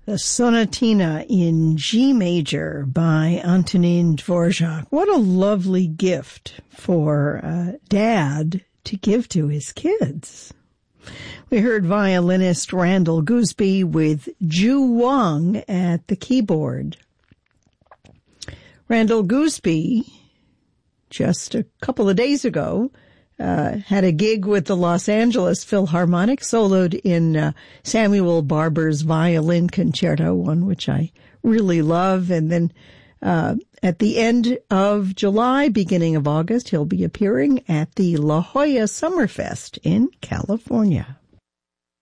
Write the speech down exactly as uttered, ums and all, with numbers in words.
The Sonatina in G major by Antonin Dvorak. What a lovely gift for uh, Dad to give to his kids. We heard violinist Randall Gooseby with Ju Wang at the keyboard. Randall Gooseby, just a couple of days ago, Uh, had a gig with the Los Angeles Philharmonic, soloed in uh, Samuel Barber's Violin Concerto, one which I really love. And then uh, at the end of July, beginning of August, he'll be appearing at the La Jolla Summerfest in California.